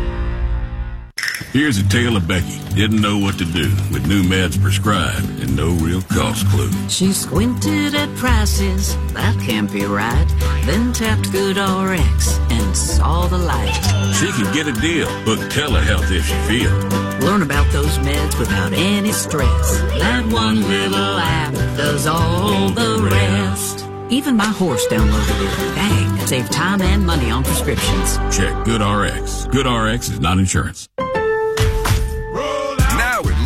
Here's a tale of Becky. Didn't know what to do with new meds prescribed and no real cost clue. She squinted at prices, that can't be right. Then tapped GoodRx and saw the light. She can get a deal, book telehealth if she feels. Learn about those meds without any stress. That one little app does all the rest. Even my horse downloaded it. Bang, save time and money on prescriptions. Check GoodRx. GoodRx is not insurance.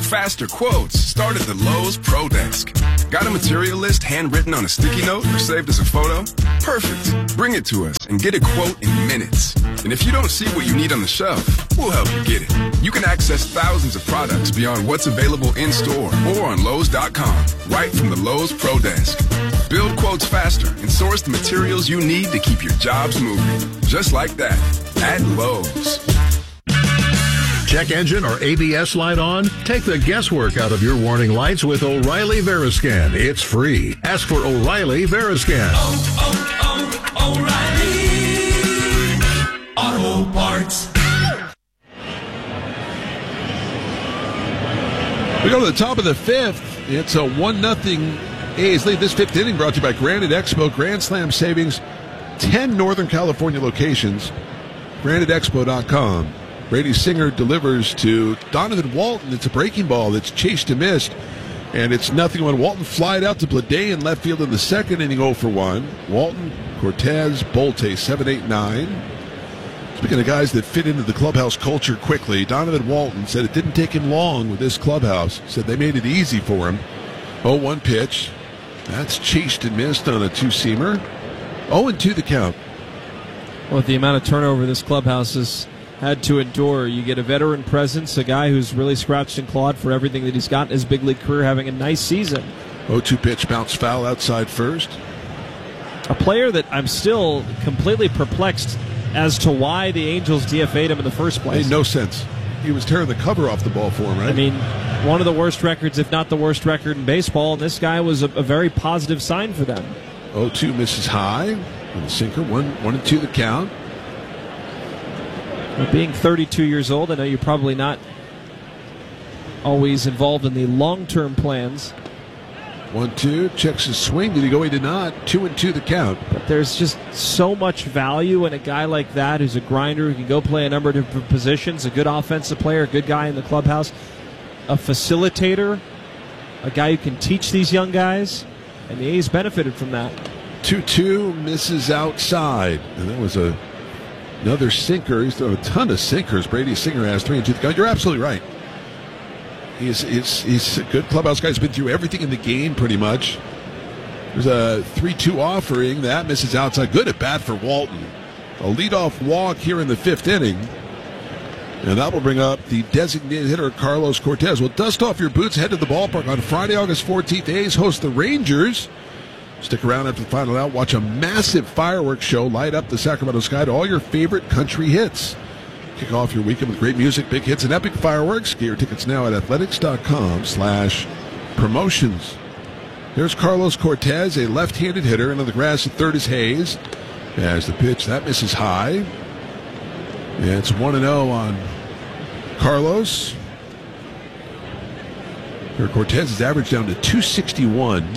faster quotes start at the Lowe's Pro Desk. Got a material list handwritten on a sticky note or saved as a photo? Perfect. Bring it to us and get a quote in minutes. And if you don't see what you need on the shelf, we'll help you get it. You can access thousands of products beyond what's available in-store or on Lowe's dot com, right from the Lowe's Pro Desk. Build quotes faster and source the materials you need to keep your jobs moving. Just like that, at Lowe's. Check engine or A B S light on? Take the guesswork out of your warning lights with O'Reilly Veriscan. It's free. Ask for O'Reilly Veriscan. Oh, oh, oh, O'Reilly Auto Parts. We go to the top of the fifth. It's a one nothing A's lead. This fifth inning brought to you by Granite Expo. Grand Slam savings, ten Northern California locations. Granite Expo dot com. Brady Singer delivers to Donovan Walton. It's a breaking ball that's chased and missed. And it's nothing when Walton flied out to Blade in left field in the second inning, oh for one. Walton, Cortez, Bolte, seven, eight, nine. Speaking of guys that fit into the clubhouse culture quickly, Donovan Walton said it didn't take him long with this clubhouse. Said they made it easy for him. oh one pitch. That's chased and missed on a two-seamer. oh and two the count. Well, with the amount of turnover this clubhouse has had to endure, you get a veteran presence, a guy who's really scratched and clawed for everything that he's got in his big league career, having a nice season. oh two pitch, bounce foul outside first. A player that I'm still completely perplexed as to why the Angels D F A'd him in the first place. Made no sense. He was tearing the cover off the ball for him, right? I mean, one of the worst records, if not the worst record in baseball, and this guy was a, a very positive sign for them. oh two misses high on the sinker, one, one and two the count. Well, being thirty-two years old, I know you're probably not always involved in the long-term plans. one two, checks his swing. Did he go? He did not. two and two the count. But there's just so much value in a guy like that who's a grinder, who can go play a number of different positions, a good offensive player, a good guy in the clubhouse, a facilitator, a guy who can teach these young guys, and the A's benefited from that. two two, misses outside. And that was a another sinker. He's thrown a ton of sinkers. Brady Singer has three and two the count. You're absolutely right. He's, he's, he's a good clubhouse guy. He's been through everything in the game pretty much. There's a three two offering. That misses outside. Good at bat for Walton. A leadoff walk here in the fifth inning. And that will bring up the designated hitter, Carlos Cortez. Well, dust off your boots. Head to the ballpark on Friday, August fourteenth. A's host the Rangers. Stick around after the final out. Watch a massive fireworks show light up the Sacramento sky to all your favorite country hits. Kick off your weekend with great music, big hits, and epic fireworks. Get your tickets now at athletics.com slash promotions. Here's Carlos Cortez, a left-handed hitter. Into the grass at third is Hayes. As the pitch, that misses high. And it's one and oh on Carlos. Here, Cortez is averaged down to two sixty-one.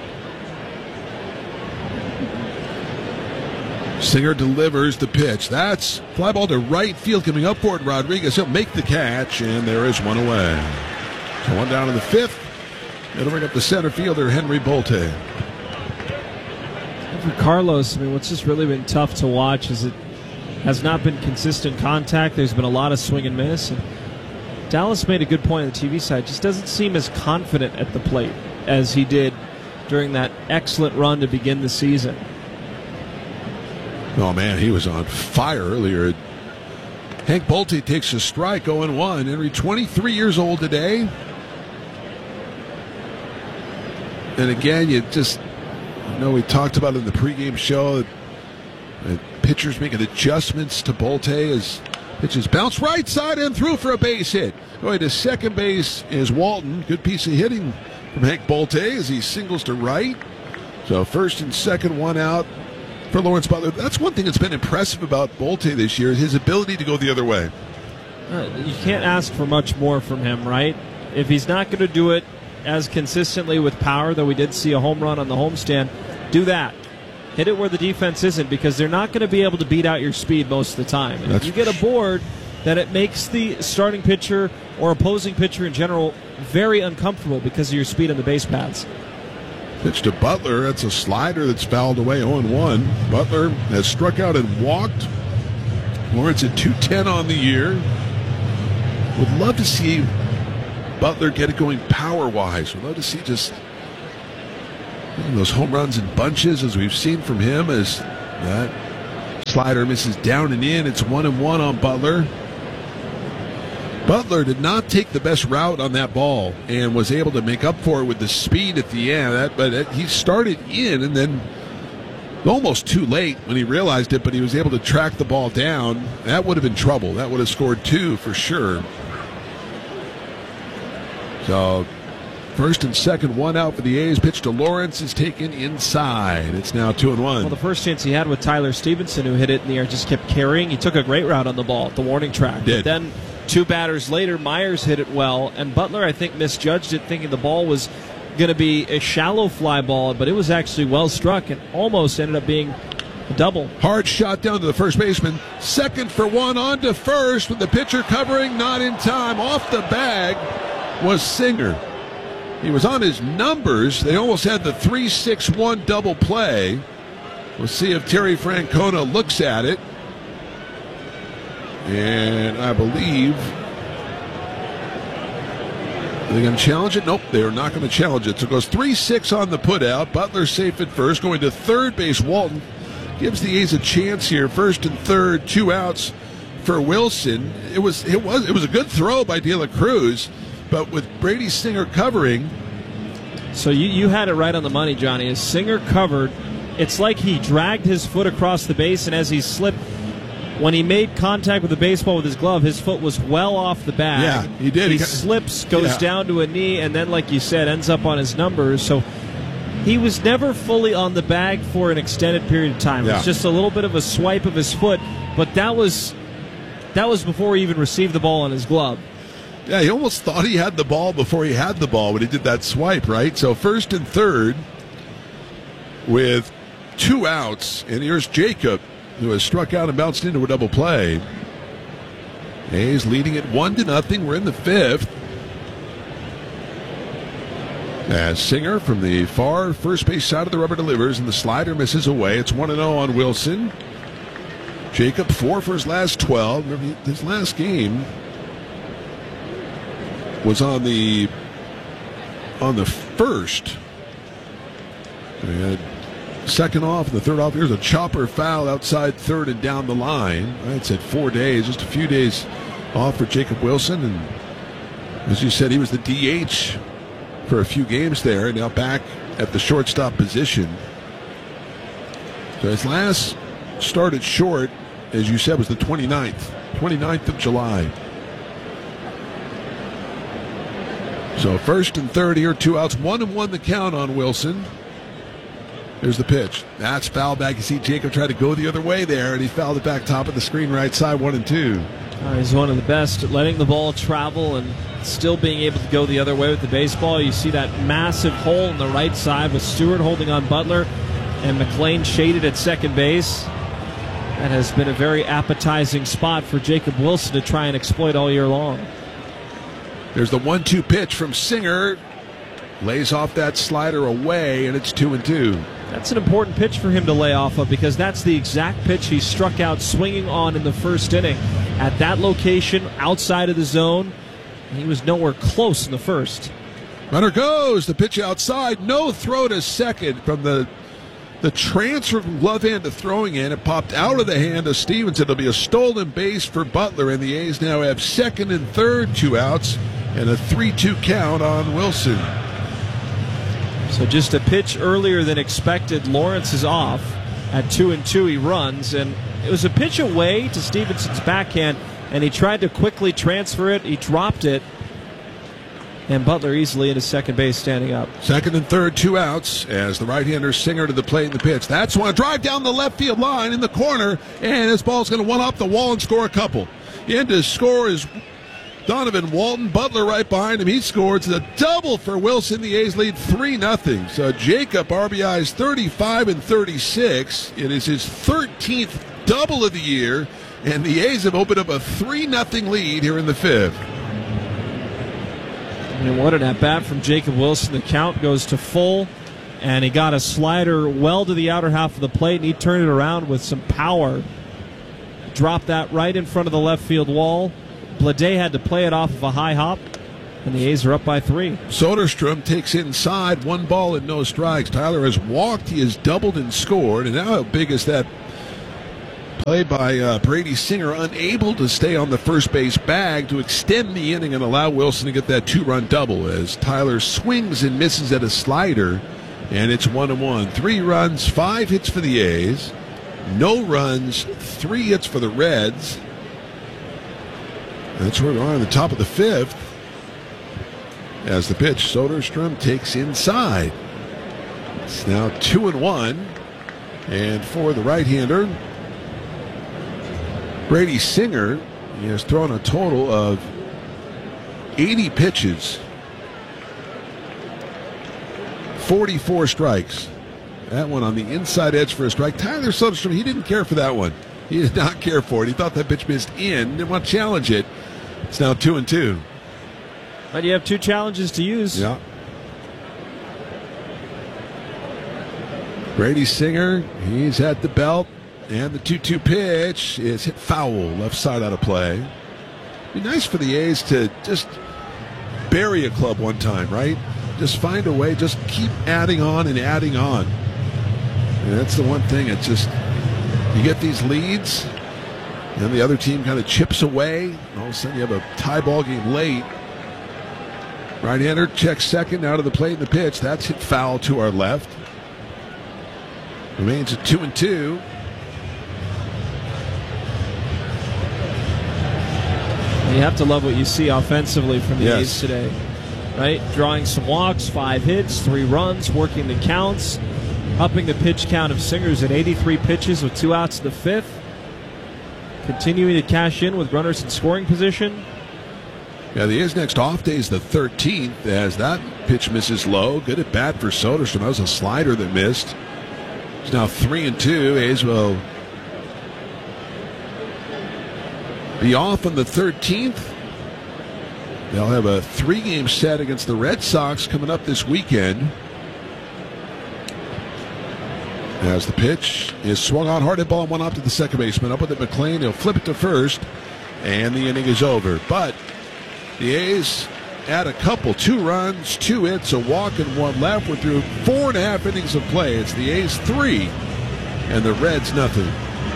Singer delivers the pitch. That's fly ball to right field coming up for it. Rodriguez, he'll make the catch, and there is one away. So one down in the fifth. It'll bring up the center fielder, Henry Bolte. For Carlos, I mean, what's just really been tough to watch is it has not been consistent contact. There's been a lot of swing and miss. And Dallas made a good point on the T V side. Just doesn't seem as confident at the plate as he did during that excellent run to begin the season. Oh, man, he was on fire earlier. Hank Bolte takes a strike, oh and one. Henry, twenty-three years old today. And again, you just, you know, we talked about it in the pregame show, that pitchers making adjustments to Bolte as pitches bounce right side and through for a base hit. Going to second base is Walton. Good piece of hitting from Hank Bolte as he singles to right. So first and second, one out for Lawrence Butler. That's one thing that's been impressive about Bolte this year, his ability to go the other way. Uh, you can't ask for much more from him, right? If he's not going to do it as consistently with power, though we did see a home run on the homestand, do that. Hit it where the defense isn't, because they're not going to be able to beat out your speed most of the time. And if you get aboard, then it makes the starting pitcher or opposing pitcher in general very uncomfortable because of your speed on the base paths. Pitch to Butler. That's a slider that's fouled away, oh and one. Butler has struck out and walked. Lawrence at two ten on the year. Would love to see Butler get it going power-wise. We'd love to see just you know, those home runs in bunches as we've seen from him as that slider misses down and in. It's one and one on Butler. Butler did not take the best route on that ball and was able to make up for it with the speed at the end. That, but it, he started in and then almost too late when he realized it, but he was able to track the ball down. That would have been trouble. That would have scored two for sure. So first and second, one out for the A's. Pitch to Lawrence is taken inside. It's now two and one. Well, the first chance he had with Tyler Stevenson, who hit it in the air, just kept carrying. He took a great route on the ball at the warning track. Did. But then two batters later, Myers hit it well, and Butler, I think, misjudged it, thinking the ball was going to be a shallow fly ball, but it was actually well struck and almost ended up being a double. Hard shot down to the first baseman. Second for one, on to first with the pitcher covering, not in time. Off the bag was Singer. He was on his numbers. They almost had the three six one double play. We'll see if Terry Francona looks at it. And I believe, are they going to challenge it? Nope, they are not going to challenge it. So it goes three six on the putout. Butler safe at first. Going to third base, Walton gives the A's a chance here. First and third, two outs for Wilson. It was it was it was a good throw by De La Cruz, but with Brady Singer covering. So you, you had it right on the money, Johnny. As Singer covered, it's like he dragged his foot across the base, and as he slipped, when he made contact with the baseball with his glove, his foot was well off the bag. Yeah, he did. He, he got, slips, goes yeah. down to a knee, and then, like you said, ends up on his numbers. So he was never fully on the bag for an extended period of time. It yeah. was just a little bit of a swipe of his foot, but that was that was before he even received the ball on his glove. Yeah, he almost thought he had the ball before he had the ball when he did that swipe, right? So first and third with two outs, and here's Jacob, who has struck out and bounced into a double play. A's leading it one to nothing. We're in the fifth. As Singer from the far first base side of the rubber delivers, and the slider misses away. It's one and oh on Wilson. Jacob, four for his last twelve. Remember, his last game was on the on the first. We had second off and the third off. Here's a chopper foul outside third and down the line. I'd said four days, just a few days off for Jacob Wilson. And as you said, he was the D H for a few games there, now back at the shortstop position. So his last started short, as you said, was the twenty-ninth. twenty-ninth of July. So first and third here, two outs, one and one the count on Wilson. Here's the pitch. That's foul back. You see Jacob try to go the other way there, and he fouled it back top of the screen right side, one and two. Uh, he's one of the best at letting the ball travel and still being able to go the other way with the baseball. You see that massive hole in the right side with Stewart holding on Butler and McLean shaded at second base. That has been a very appetizing spot for Jacob Wilson to try and exploit all year long. There's the one two pitch from Singer. Lays off that slider away, and it's two and two. That's an important pitch for him to lay off of, because that's the exact pitch he struck out swinging on in the first inning. At that location, outside of the zone, he was nowhere close in the first. Runner goes. The pitch outside. No throw to second from the the transfer from glove hand to throwing in. It popped out of the hand of Stevens. It'll be a stolen base for Butler, and the A's now have second and third, two outs, and a three two count on Wilson. So just a pitch earlier than expected. Lawrence is off. At two and two, he runs, and it was a pitch away to Stevenson's backhand, and he tried to quickly transfer it. He dropped it, and Butler easily into second base, standing up. Second and third, two outs, as the right-hander Singer to the plate in the pitch. That's one. Drive down the left field line in the corner, and this ball's going to one up the wall and score a couple. In to score is Donovan Walton. Butler right behind him. He scores a double for Wilson. The A's lead three nothing. So Jacob R B Is thirty-five and thirty-six. It is his thirteenth double of the year, and the A's have opened up a three nothing lead here in the fifth. And what an at-bat from Jacob Wilson. The count goes to full, and he got a slider well to the outer half of the plate, and he turned it around with some power. Dropped that right in front of the left field wall. Blade had to play it off of a high hop, And the A's are up by three. Soderstrom takes inside, one ball and no strikes. Tyler has walked, he has doubled and scored. And now how big is that play by uh, Brady Singer, unable to stay on the first base bag to extend the inning and allow Wilson to get that two-run double as Tyler swings and misses at a slider, and it's one and one. Three runs, five hits for the A's. No runs, three hits for the Reds. That's where we are on the top of the fifth. As the pitch, Soderstrom takes inside. It's now two and one. And for the right-hander, Brady Singer, he has thrown a total of eighty pitches, forty-four strikes. That one on the inside edge for a strike. Tyler Soderstrom, he didn't care for that one. He did not care for it. He thought that pitch missed in. Didn't want to challenge it. It's now two and two. But you have two challenges to use. Yeah. Brady Singer, he's at the belt, and the two two pitch is hit foul, left side out of play. Be nice for the A's to just bury a club one time, right? Just find a way, just keep adding on and adding on. And that's the one thing, it's just, you get these leads, and the other team kind of chips away, and all of a sudden you have a tie ball game late. Right-hander checks second, out of the plate in the pitch. That's hit foul to our left. Remains at two and two. You have to love what you see offensively from the yes. A's today, right? Drawing some walks, five hits, three runs, working the counts, upping the pitch count of Singers at eighty-three pitches with two outs in the fifth. Continuing to cash in with runners in scoring position. Yeah, the A's next off day is the thirteenth as that pitch misses low. Good at bat for Soderstrom. That was a slider that missed. It's now three and two. A's will be off on the thirteenth. They'll have a three-game set against the Red Sox coming up this weekend. As the pitch is swung on, hard hit ball, and one up to the second baseman. Up with it, McLean. He'll flip it to first, and the inning is over. But the A's add a couple, two runs, two hits, a walk, and one left. We're through four and a half innings of play. It's the A's three, and the Reds nothing.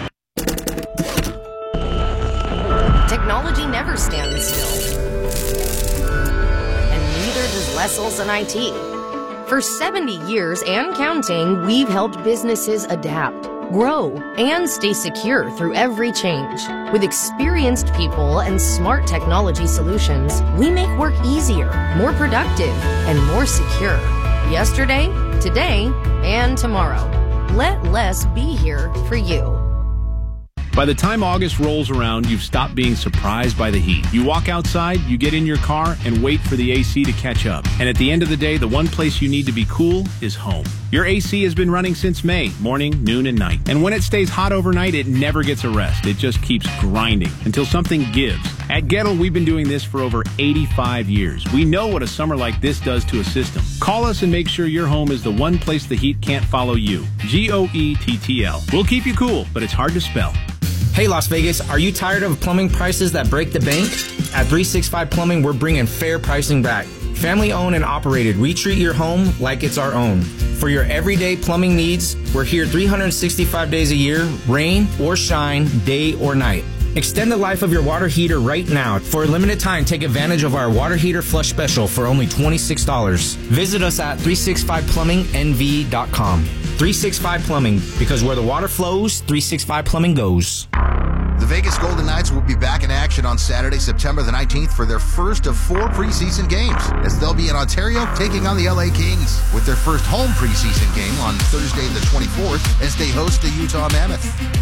Technology never stands still, and neither does Les Olson I T. For seventy years and counting, we've helped businesses adapt, grow, and stay secure through every change. With experienced people and smart technology solutions, we make work easier, more productive, and more secure. Yesterday, today, and tomorrow. Let Les be here for you. By the time August rolls around, you've stopped being surprised by the heat. You walk outside, you get in your car, and wait for the A C to catch up. And at the end of the day, the one place you need to be cool is home. Your A C has been running since May, morning, noon, and night. And when it stays hot overnight, it never gets a rest. It just keeps grinding until something gives. At Gettle, we've been doing this for over eighty-five years. We know what a summer like this does to a system. Call us and make sure your home is the one place the heat can't follow you. G O E T T L. We'll keep you cool, but it's hard to spell. Hey Las Vegas, are you tired of plumbing prices that break the bank? At three sixty-five Plumbing, we're bringing fair pricing back. Family owned and operated, we treat your home like it's our own. For your everyday plumbing needs, we're here three hundred sixty-five days a year, rain or shine, day or night. Extend the life of your water heater right now. For a limited time, take advantage of our water heater flush special for only twenty-six dollars. Visit us at three sixty-five plumbing N V dot com. three sixty-five Plumbing, because where the water flows, three sixty-five Plumbing goes. The Vegas Golden Knights will be back in action on Saturday, September the nineteenth for their first of four preseason games, as they'll be in Ontario taking on the L A Kings, with their first home preseason game on Thursday the twenty-fourth as they host the Utah Mammoth.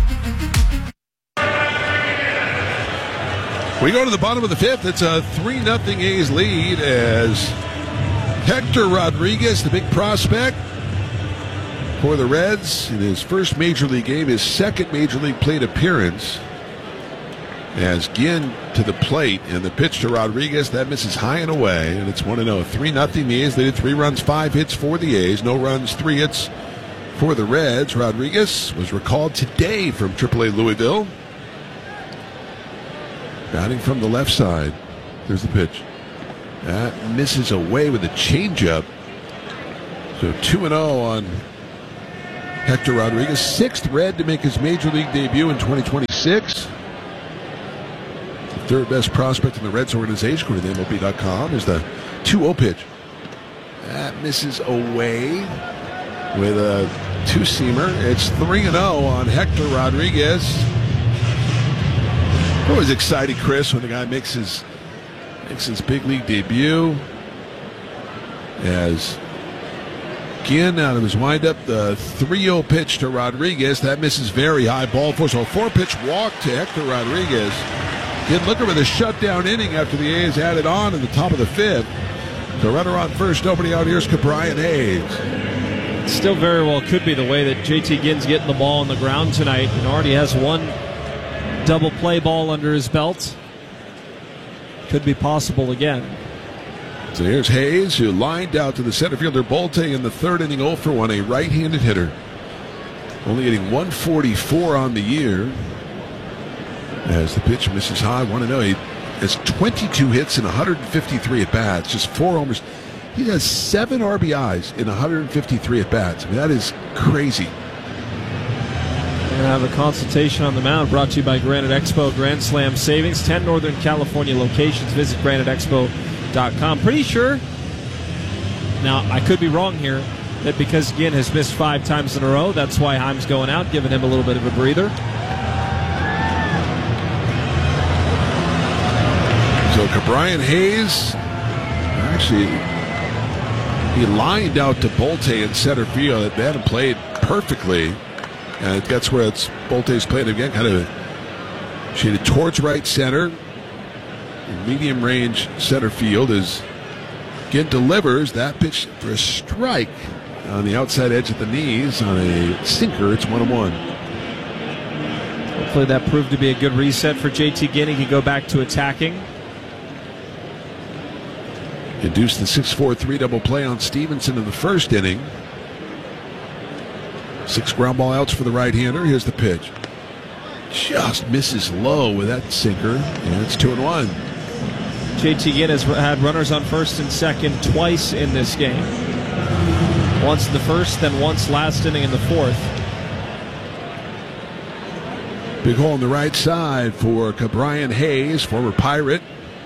We go to the bottom of the fifth. It's a three nothing A's lead as Hector Rodriguez, the big prospect for the Reds, in his first Major League game, his second Major League plate appearance, as Ginn to the plate, and the pitch to Rodriguez, that misses high and away, and it's one and oh. three nothing the A's. They did three runs, five hits for the A's. No runs, three hits for the Reds. Rodriguez was recalled today from triple A Louisville. Batting from the left side. There's the pitch. That misses away with a changeup. So two and oh on Hector Rodriguez. Sixth Red to make his major league debut in twenty twenty-six. The third best prospect in the Reds organization, according to M L B dot com, is the two oh pitch. That misses away with a two-seamer. It's three and oh on Hector Rodriguez. Always exciting, Chris, when the guy makes his makes his big league debut. As Ginn out of his windup, the three oh pitch to Rodriguez. That misses very high, ball four. So a four-pitch walk to Hector Rodriguez. Ginn looking with a shutdown inning after the A's added on in the top of the fifth. The runner on first, nobody out. Here's Ke'Bryan Hayes. Still very well could be the way that J T Ginn's getting the ball on the ground tonight, and already has one double play ball under his belt. Could be possible again. So here's Hayes, who lined out to the center fielder Bolte in the third inning, oh for one, a right-handed hitter. Only hitting one forty-four on the year. As the pitch misses high, one and oh. He has twenty-two hits and one hundred fifty-three at-bats, just four homers. He has seven R B Is in one hundred fifty-three at-bats. I mean, that is crazy. We're going to have a consultation on the mound brought to you by Granite Expo Grand Slam Savings. ten Northern California locations. Visit granite expo dot com. Pretty sure, now I could be wrong here, that because Ginn has missed five times in a row, that's why Heim's going out, giving him a little bit of a breather. So Ke'Bryan Hayes, actually, he lined out to Bolte in center field. They hadn't played perfectly. And that's where it's Bolte's played again, kind of shaded towards right center. Medium range center field as Ginn delivers that pitch for a strike on the outside edge of the knees on a sinker. It's one and one. Hopefully that proved to be a good reset for J T Ginn. He can go back to attacking. Induced the six four three double play on Stevenson in the first inning. Six ground ball outs for the right-hander. Here's the pitch. Just misses low with that sinker, and it's two and one. J T Ginn has had runners on first and second twice in this game. Once in the first, then once last inning in the fourth. Big hole on the right side for Ke'Bryan Hayes, former Pirate.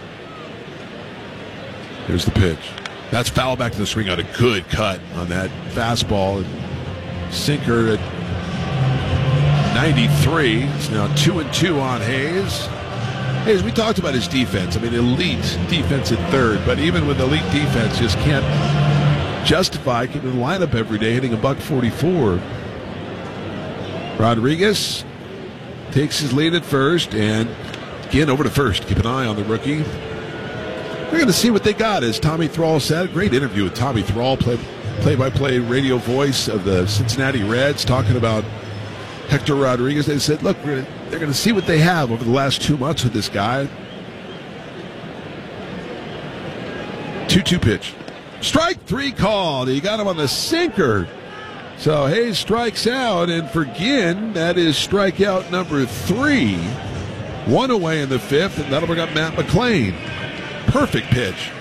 Here's the pitch. That's foul back to the swing on a good cut on that fastball. Sinker at ninety-three. It's now two and two on Hayes. Hayes, we talked about his defense. I mean, elite defense at third, but even with elite defense, just can't justify keeping the lineup every day, hitting a buck forty-four. Rodriguez takes his lead at first, and again over to first. Keep an eye on the rookie. We're going to see what they got, as Tommy Thrall said. Great interview with Tommy Thrall, play, play-by-play radio voice of the Cincinnati Reds, talking about Hector Rodriguez. They said, look, we're, they're going to see what they have over the last two months with this guy. two two pitch. Strike three called. He got him on the sinker. So Hayes strikes out, and for Ginn, that is strikeout number three. One away in the fifth, and that'll bring up Matt McLain. Perfect pitch.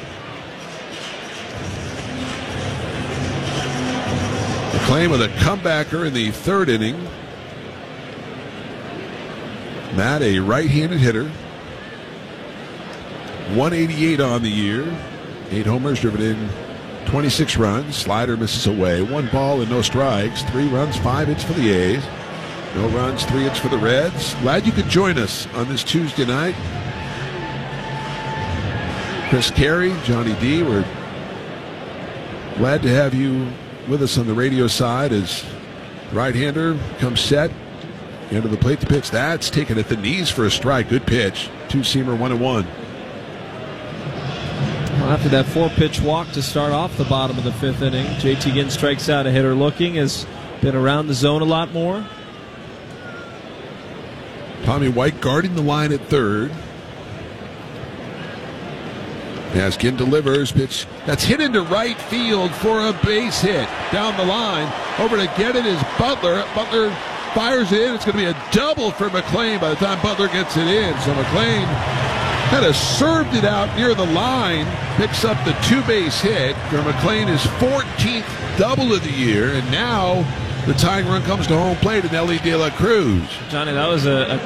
McLain with a comebacker in the third inning. Matt, a right-handed hitter. one eighty-eight on the year. Eight homers, driven in twenty-six runs. Slider misses away. One ball and no strikes. Three runs, five hits for the A's. No runs, three hits for the Reds. Glad you could join us on this Tuesday night. Chris Carey, Johnny D, we're glad to have you with us on the radio side as right-hander comes set. Into the plate to pitch. That's taken at the knees for a strike. Good pitch. Two-seamer, one and one. Well, after that four-pitch walk to start off the bottom of the fifth inning, J T Ginn strikes out a hitter looking. Has been around the zone a lot more. Tommy White guarding the line at third. As Ginn delivers, pitch that's hit into right field for a base hit. Down the line, over to get it is Butler. Butler fires it in. It's going to be a double for McLain by the time Butler gets it in. So McLain kind of served it out near the line, picks up the two-base hit for McLean, his fourteenth double of the year, and now the tying run comes to home plate in Ellie De La Cruz. Johnny, that was a, a